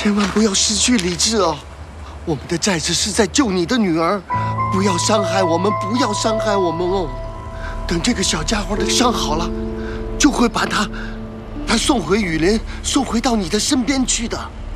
千万不要失去理智哦！我们的债子是在救你的女儿，不要伤害我们，不要伤害我们哦！等这个小家伙的伤好了，就会把他送回雨林，送回到你的身边去的。